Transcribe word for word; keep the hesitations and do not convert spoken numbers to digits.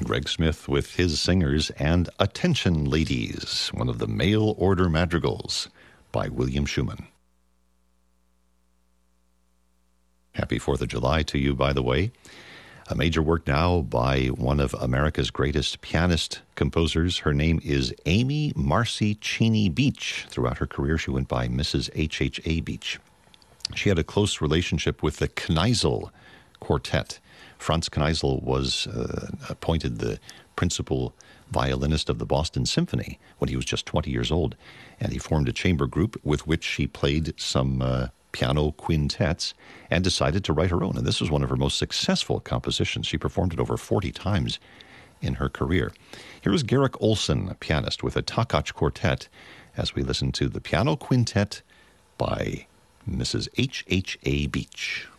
Greg Smith with his singers and Attention Ladies, one of the mail order madrigals by William Schumann. Happy fourth of July to you, by the way. A major work now by one of America's greatest pianist composers. Her name is Amy Marcy Cheney Beach. Throughout her career, she went by Missus H H A Beach. She had a close relationship with the Kneisel Quartet. Franz Kneisel was uh, appointed the principal violinist of the Boston Symphony when he was just twenty years old, and he formed a chamber group with which she played some uh, piano quintets and decided to write her own. And this was one of her most successful compositions. She performed it over forty times in her career. Here is Garrick Olson, a pianist, with a Takach Quartet as we listen to the Piano Quintet by Missus H H A Beach.